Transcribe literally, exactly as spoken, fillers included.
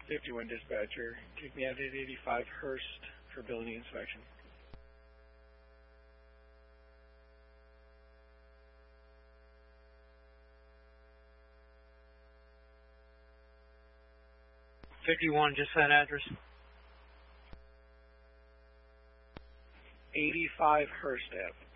fifty-one dispatcher, take me out at eighty-five Hurst for building inspection. fifty-one, just that address. eighty-five Hurst Ave.